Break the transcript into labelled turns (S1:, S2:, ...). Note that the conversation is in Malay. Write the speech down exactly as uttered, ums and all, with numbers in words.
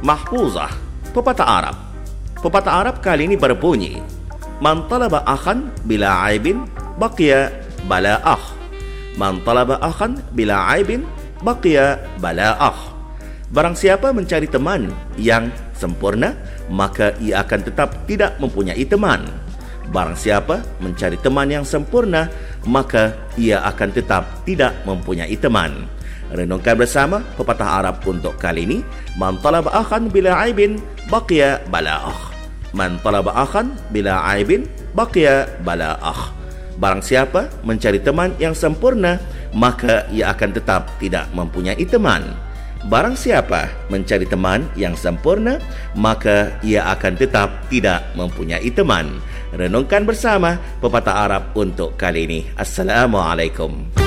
S1: Mahfuzah, pepatah Arab. Pepatah Arab kali ini berbunyi, Man talaba akhan bila aibin baqiya bala akh. Man talaba akhan bila aibin baqiya bala akh. Barang siapa mencari teman yang sempurna, maka ia akan tetap tidak mempunyai teman. Barang siapa mencari teman yang sempurna, maka ia akan tetap tidak mempunyai teman. Renungkan bersama pepatah Arab untuk kali ini. Man talaba akhan bila aibin baqiya bala akh. Man talaba akhan bila aibin baqiya bala akh. Barang siapa mencari teman yang sempurna, maka ia akan tetap tidak mempunyai teman. Barang siapa mencari teman yang sempurna, maka ia akan tetap tidak mempunyai teman. Renungkan bersama pepatah Arab untuk kali ini. Assalamualaikum.